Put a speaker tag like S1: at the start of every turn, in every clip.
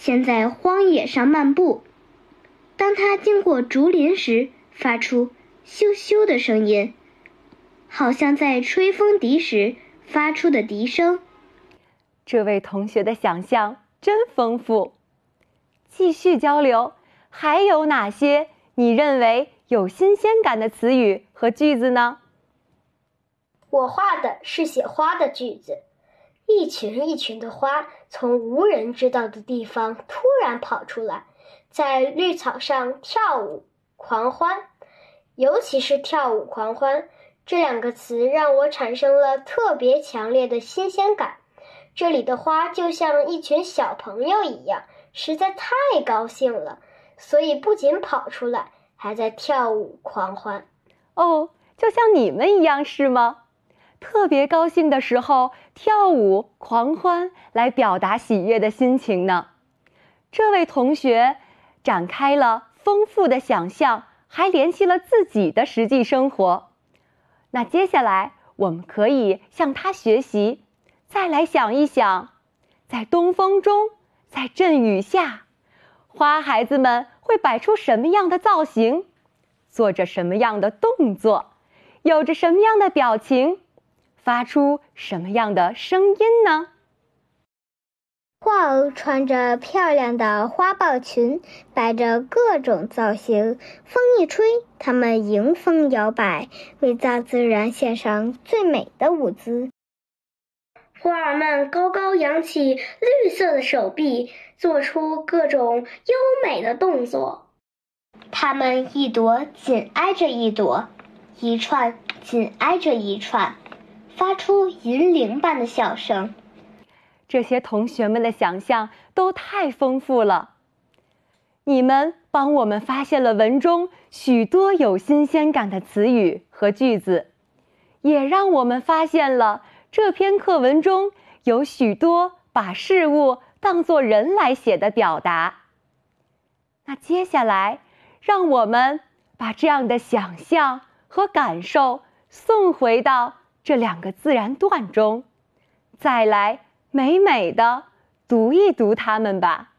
S1: 先在荒野上漫步。当它经过竹林时，发出咻咻的声音，好像在吹风笛时发出的笛声。
S2: 这位同学的想象真丰富。继续交流，还有哪些你认为有新鲜感的词语和句子呢？
S3: 我画的是写花的句子。一群一群的花从无人知道的地方突然跑出来，在绿草上跳舞狂欢。尤其是跳舞狂欢这两个词让我产生了特别强烈的新鲜感。这里的花就像一群小朋友一样，实在太高兴了，所以不仅跑出来，还在跳舞狂欢。
S2: 哦，就像你们一样是吗？特别高兴的时候跳舞狂欢来表达喜悦的心情呢。这位同学展开了丰富的想象，还联系了自己的实际生活。那接下来我们可以向他学习，再来想一想，在东风中，在阵雨下，花孩子们会摆出什么样的造型，做着什么样的动作，有着什么样的表情，发出什么样的声音呢？
S4: 花儿穿着漂亮的花豹裙，摆着各种造型，风一吹，它们迎风摇摆，为大自然献上最美的舞姿。
S1: 花儿们高高扬起绿色的手臂，做出各种优美的动作。它们一朵紧挨着一朵，一串紧挨着一串，发出银铃般的笑声。
S2: 这些同学们的想象都太丰富了。你们帮我们发现了文中许多有新鲜感的词语和句子，也让我们发现了这篇课文中有许多把事物当作人来写的表达。那接下来，让我们把这样的想象和感受送回到这两个自然段中，再来美美的读一读它们吧。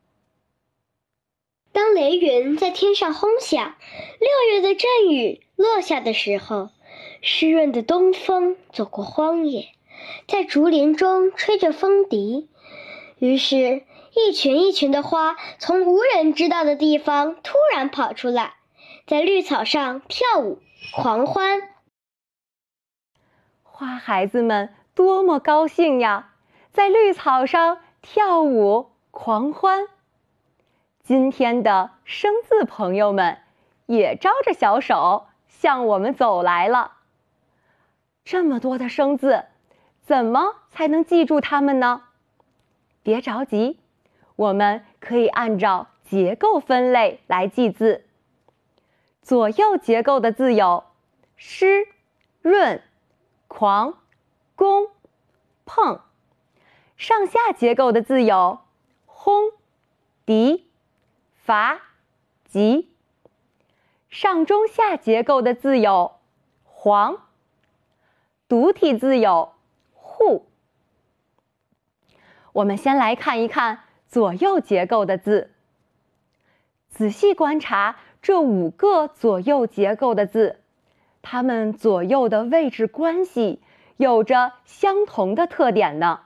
S1: 当雷云在天上轰响，6月的阵雨落下的时候，湿润的东风走过荒野，在竹林中吹着风笛。于是，一群一群的花从无人知道的地方突然跑出来，在绿草上跳舞狂欢。
S2: 花孩子们多么高兴呀，在绿草上跳舞狂欢。今天的生字朋友们也招着小手向我们走来了。这么多的生字，怎么才能记住它们呢？别着急，我们可以按照结构分类来记字。左右结构的字有湿、润、狂、攻、碰。上下结构的字有轰、敌、伐、急。上中下结构的字有黄。独体字有户。我们先来看一看左右结构的字。仔细观察这5个左右结构的字，它们左右的位置关系有着相同的特点呢。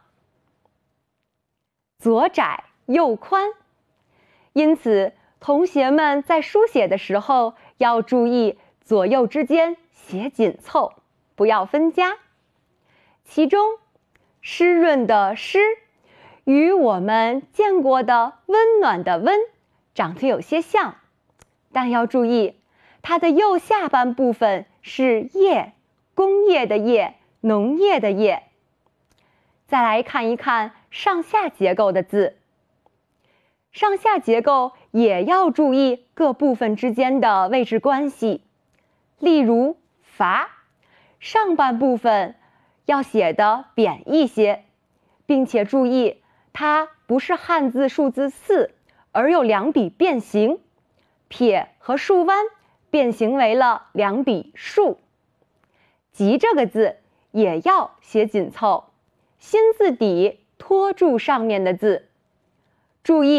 S2: 左窄右宽，因此同学们在书写的时候要注意左右之间写紧凑，不要分家。其中湿润的湿与我们见过的温暖的温长得有些像，但要注意它的右下半部分是业，工业的业，农业的业。再来看一看上下结构的字。上下结构也要注意各部分之间的位置关系。例如伐，上半部分要写得扁一些，并且注意它不是汉字数字4，而有2笔变形，撇和竖弯变形为了2笔竖。急这个字也要写紧凑，心字底托住上面的字。注意